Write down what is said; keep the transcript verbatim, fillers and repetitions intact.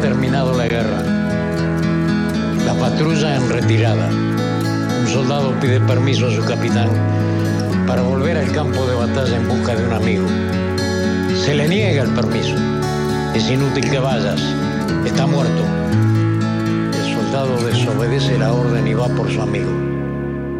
terminado la guerra. La patrulla en retirada. Un soldado pide permiso a su capitán para volver al campo de batalla en busca de un amigo. Se le niega el permiso. Es inútil que vayas. Está muerto. El soldado desobedece la orden y va por su amigo.